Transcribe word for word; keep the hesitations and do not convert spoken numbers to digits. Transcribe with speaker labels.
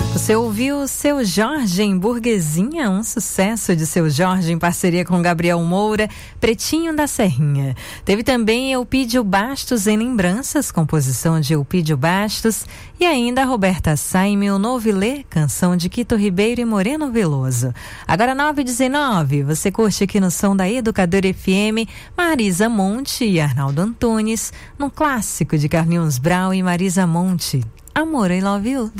Speaker 1: Você ouviu Seu Jorge em Burguesinha, um sucesso de Seu Jorge em parceria com Gabriel Moura, Pretinho da Serrinha. Teve também Eupídio Bastos em Lembranças, composição de Eupídio Bastos, e ainda Roberta Sá em Meu Novilê, canção de Quito Ribeiro e Moreno Veloso. Agora nove e dezenove, você curte aqui no som da Educadora F M, Marisa Monte e Arnaldo Antunes, num clássico de Carlinhos Brau e Marisa Monte, Amor, I Love You.